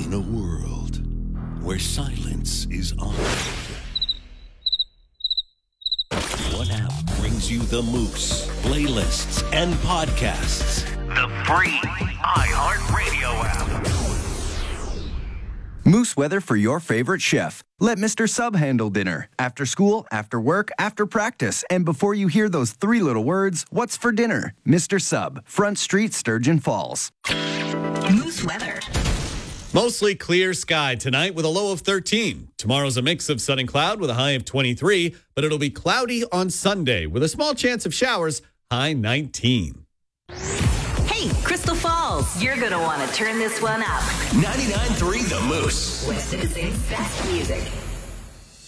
In a world where silence is honored, one app brings you the Moose playlists and podcasts. The free iHeartRadio app. Moose weather for your favorite chef. Let Mr. Sub handle dinner. After school, after work, after practice. And before you hear those three little words, what's for dinner? Mr. Sub, Front Street, Sturgeon Falls. Moose weather. Mostly clear sky tonight with a low of 13. Tomorrow's a mix of sun and cloud with a high of 23, but it'll be cloudy on Sunday with a small chance of showers, high 19. Hey, Crystal Falls, you're going to want to turn this one up. 99.3 The Moose. West Citizens' best music.